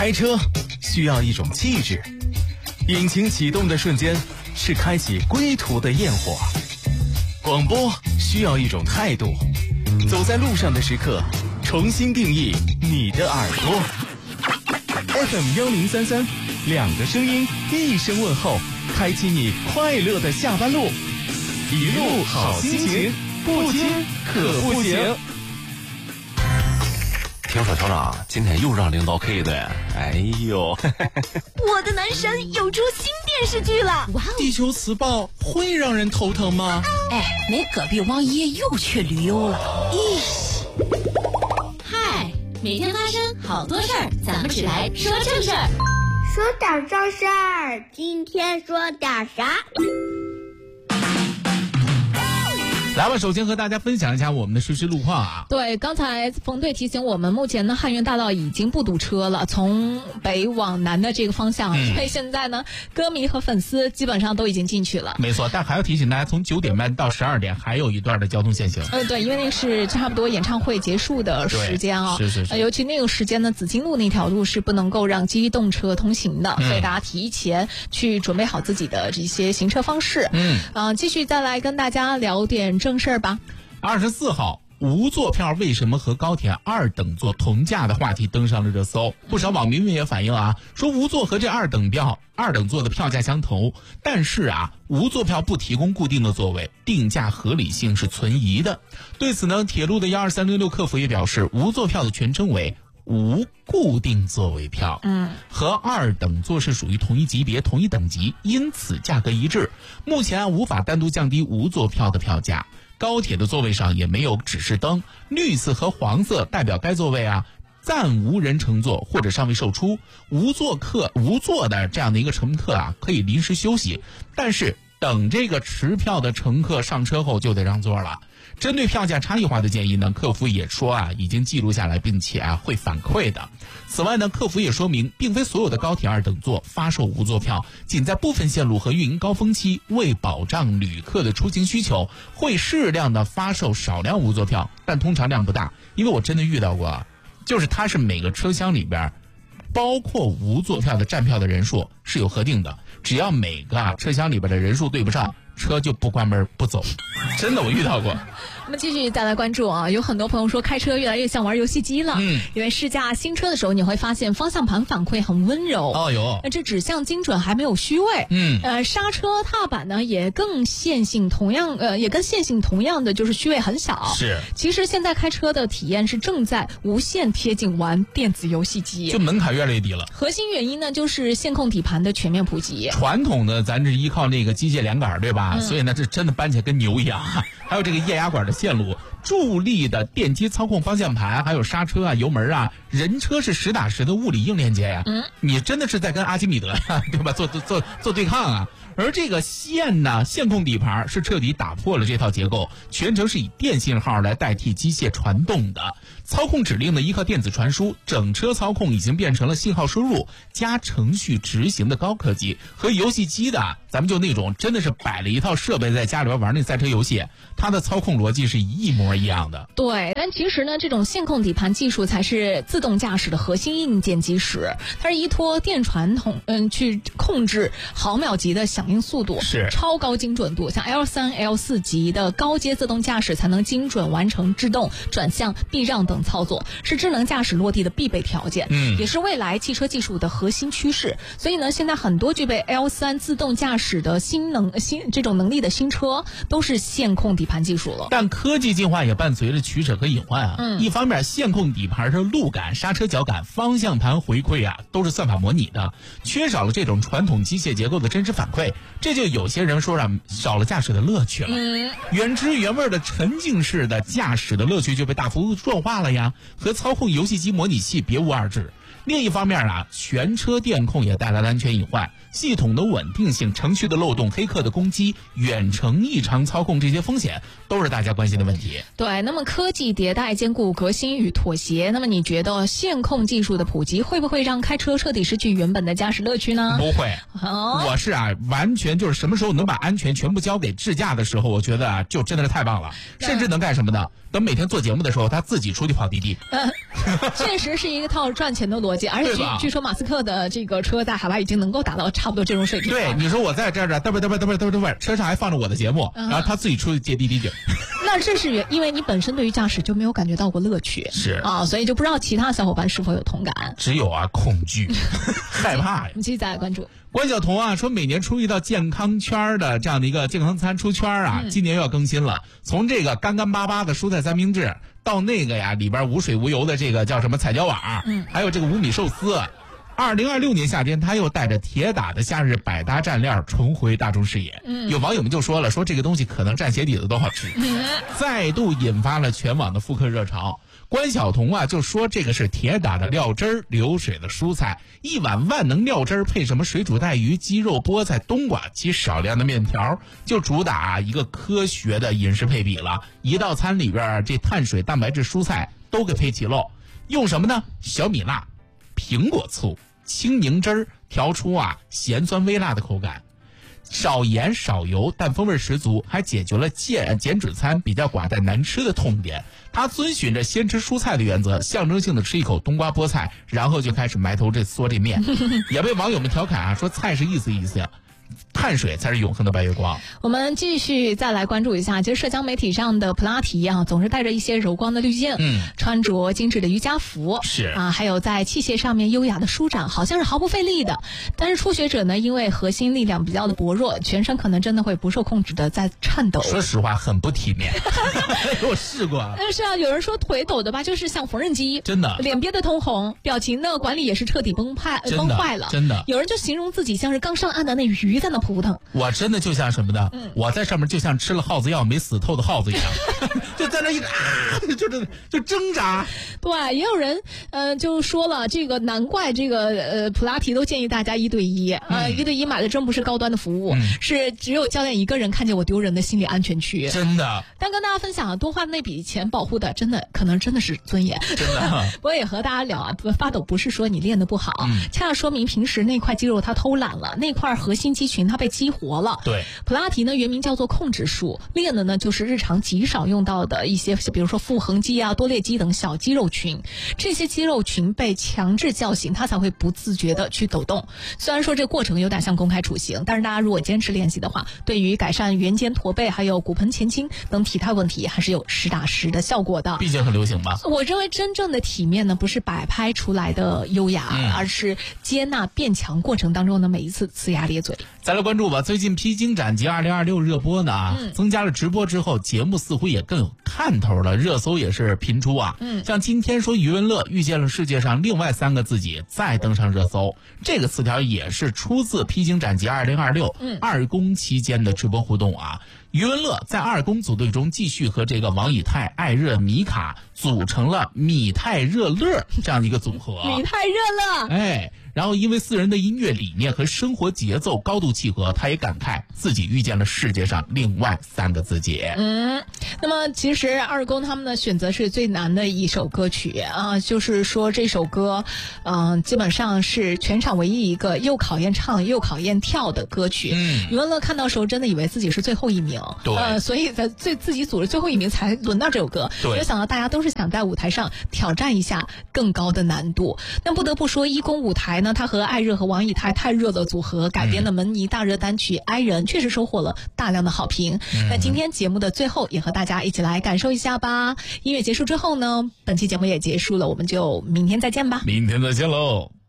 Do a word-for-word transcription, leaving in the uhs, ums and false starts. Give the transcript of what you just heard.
开车需要一种气质，引擎启动的瞬间是开启归途的焰火。广播需要一种态度，走在路上的时刻，重新定义你的耳朵。F M 幺零三三，两个声音，一声问候，开启你快乐的下班路。一路好心情，不听可不行。 听说厂长今天又让领导 K 的，哎呦！ 我的男神又出新电视剧了，哇！ 地球磁暴会让人头疼吗？ 哎，你隔壁王爷又去旅游了，咦！ 嗨，每天发生好多事儿，咱们只来说正事儿。 说点正事儿，今天说点啥？ 来吧，首先和大家分享一下我们的实时路况啊。 对，刚才冯队提醒我们，目前呢汉源大道已经不堵车了，从北往南的这个方向，嗯、所以现在呢歌迷和粉丝基本上都已经进去了。 没错，但还要提醒大家，从九点半到十二点还有一段的交通限行。 呃，对，因为那个是差不多演唱会结束的时间啊。 是是是、 呃。尤其那个时间呢，紫金路那条路是不能够让机动车通行的，嗯、所以大家提前去准备好自己的这些行车方式。嗯。啊、呃，继续再来跟大家聊点正事儿吧。 二十四号，无座票为什么和高铁二等座同价的话题登上了热搜。不少网民也反映啊，说无座和这二等票二等座的票价相同，但是啊，无座票不提供固定的座位，定价合理性是存疑的。对此呢，铁路的一二三零六客服也表示，无座票的全称为无固定座位票，嗯，和二等座是属于同一级别、同一等级，因此价格一致。目前无法单独降低无座票的票价。高铁的座位上也没有指示灯，绿色和黄色代表该座位啊暂无人乘坐或者尚未售出。无座客无座的这样的一个乘客啊，可以临时休息，但是等这个持票的乘客上车后就得让座了。针对票价差异化的建议呢，客服也说啊，已经记录下来，并且啊会反馈的。此外呢，客服也说明，并非所有的高铁二等座发售无座票，仅在部分线路和运营高峰期，为保障旅客的出行需求，会适量的发售少量无座票，但通常量不大。因为我真的遇到过，就是它是每个车厢里边，包括无座票的站票的人数是有核定的，只要每个啊车厢里边的人数对不上，车就不关门不走。真的，我遇到过。 那么继续再来关注啊，有很多朋友说开车越来越像玩游戏机了。嗯，因为试驾新车的时候，你会发现方向盘反馈很温柔。 哦哟， 这指向精准，还没有虚位。嗯，呃，刹车踏板呢也更线性，同样呃也跟线性同样的，就是虚位很小。 是， 其实现在开车的体验是正在无限贴近玩电子游戏机， 就门槛越来越低了。 核心原因呢，就是线控底盘的全面普及。 传统的咱是依靠那个机械连杆，对吧？嗯、所以呢，这真的搬起来跟牛一样。还有这个液压管的线路。助力的电机操控方向盘，还有刹车啊、油门啊，人车是实打实的物理硬连接呀、啊。嗯，你真的是在跟阿基米德呀，对吧？做做做做对抗啊。而这个线呢，线控底盘是彻底打破了这套结构，全程是以电信号来代替机械传动的。操控指令呢依靠电子传输，整车操控已经变成了信号输入加程序执行的高科技。和游戏机的，咱们就那种真的是摆了一套设备在家里边玩那赛车游戏，它的操控逻辑是一模一样的。 对，但其实呢，这种线控底盘技术才是自动驾驶的核心硬件基石，它是依托电传统嗯去控制毫秒级的响应速度， 是超高精准度，像 L 三 L 四 级的高阶自动驾驶才能精准完成制动、转向、避让等操作，是智能驾驶落地的必备条件，嗯，也是未来汽车技术的核心趋势。所以呢，现在很多具备 L 三 自动驾驶的新能新这种能力的新车都是线控底盘技术了。 但科技进化也伴随着取舍和隐患啊。嗯，一方面线控底盘的路感、刹车脚感、方向盘回馈啊，都是算法模拟的，缺少了这种传统机械结构的真实反馈，这就有些人说啊，少了驾驶的乐趣了。嗯，原汁原味的沉浸式的驾驶的乐趣就被大幅弱化了呀，和操控游戏机模拟器别无二致。另一方面啊，全车电控也带来了安全隐患，系统的稳定性、程序的漏洞、黑客的攻击、远程异常操控，这些风险都是大家关心的问题。 对，那么科技迭代兼顾革新与妥协，那么你觉得线控技术的普及会不会让开车彻底失去原本的驾驶乐趣呢？ 不会，哦、我是啊，完全就是什么时候能把安全全部交给智驾的时候，我觉得啊，就真的是太棒了。甚至能干什么呢？等每天做节目的时候，他自己出去跑滴滴。 嗯，确实是一套赚钱的逻逻辑，而且据据说马斯克的这个车在海外已经能够达到差不多这种水平。 对，你说我在这儿这嘚啵嘚啵嘚啵嘚啵嘚啵，车上还放着我的节目， 嗯、 然后他自己出去接滴滴去。 那这是因为你本身对于驾驶就没有感觉到过乐趣， 是啊，所以就不知道其他小伙伴是否有同感。 只有啊，恐惧，害怕呀。 你继续再来关注。 关晓彤啊说，每年出一道健康圈的这样的一个健康餐出圈啊， 嗯、 今年又要更新了。从这个干干巴巴的蔬菜三明治，到那个呀里边无水无油的这个叫什么彩椒碗，嗯，还有这个五米寿司。二零二六年夏天，他又带着铁打的夏日百搭蘸料重回大众视野。嗯，有网友们就说了，说这个东西可能蘸鞋底子都好吃，嗯、再度引发了全网的复刻热潮。关晓彤啊就说这个是铁打的料汁儿，流水的蔬菜，一碗万能料汁儿配什么水煮带鱼、鸡肉、菠菜、冬瓜及少量的面条，就主打一个科学的饮食配比了。一道餐里边这碳水、蛋白质、蔬菜都给配齐喽。用什么呢？小米辣、苹果醋、青柠汁儿，调出啊咸酸微辣的口感。少盐少油，但风味十足，还解决了减减脂餐比较寡淡难吃的痛点。他遵循着先吃蔬菜的原则，象征性的吃一口冬瓜菠菜，然后就开始埋头这嗦这面，也被网友们调侃啊，说菜是意思意思，碳水才是永恒的白月光。 我们继续再来关注一下，其实社交媒体上的普拉提啊，总是带着一些柔光的滤镜，嗯，穿着精致的瑜伽服， 是啊，还有在器械上面优雅的舒展，好像是毫不费力的。但是初学者呢，因为核心力量比较的薄弱，全身可能真的会不受控制的在颤抖。 说实话，很不体面。我试过。 但是啊，有人说腿抖的吧，就是像缝纫机， 真的， 脸憋得通红，表情的管理也是彻底崩坏崩坏了， 真的。 有人就形容自己像是刚上岸的那鱼在那扑腾。 我真的就像什么呢？嗯、我在上面就像吃了耗子药没死透的耗子一样，就在那一直啊，就这就挣扎。 对，也有人呃就说了，这个难怪这个呃普拉提都建议大家一对一，呃、嗯、一对一买的真不是高端的服务，嗯、是只有教练一个人看见我丢人的心理安全区。 真的。 但跟大家分享，多花那笔钱保护的，真的可能真的是尊严。 真的。 我也和大家聊啊，发抖不是说你练得不好，嗯、恰恰说明平时那块肌肉它偷懒了，那块核心肌群它被激活了。 对， 普拉提呢原名叫做控制术，练的呢就是日常极少用到的一些，比如说腹横肌啊、多裂肌等小肌肉群。这些肌肉群被强制叫醒，它才会不自觉的去抖动。虽然说这过程有点像公开处刑，但是大家如果坚持练习的话，对于改善圆肩驼背还有骨盆前倾等体态问题还是有实打实的效果的。 毕竟很流行嘛。 我认为真正的体面呢，不是摆拍出来的优雅，嗯、而是接纳变强过程当中的每一次呲牙咧嘴。 再来关注吧，最近披荆斩棘二零二六热播呢啊，嗯、增加了直播之后，节目似乎也更有看头了，热搜也是频出啊。嗯，像今天说余文乐遇见了世界上另外三个自己，再登上热搜，这个词条也是出自披荆斩棘二零二六二公期间的直播互动啊。余文乐在二公组队中继续和这个王以太、艾热、米卡组成了米泰热乐这样的一个组合。 米泰热乐， 哎。然后因为四人的音乐理念和生活节奏高度契合，他也感慨自己遇见了世界上另外三个自己。 嗯，那么其实二公他们的选择是最难的一首歌曲啊，就是说这首歌嗯、呃，基本上是全场唯一一个又考验唱又考验跳的歌曲。嗯，余文乐看到时候真的以为自己是最后一名， 对， 呃，所以在最自己组织最后一名才轮到这首歌。 对， 没想到大家都是想在舞台上挑战一下更高的难度。但不得不说，一公舞台呢，他和艾热和王以太太热的组合改编的门尼大热单曲《哀人》确实收获了大量的好评。嗯、那今天节目的最后，也和大家一起来感受一下吧。音乐结束之后呢，本期节目也结束了，我们就明天再见吧。 明天再见喽。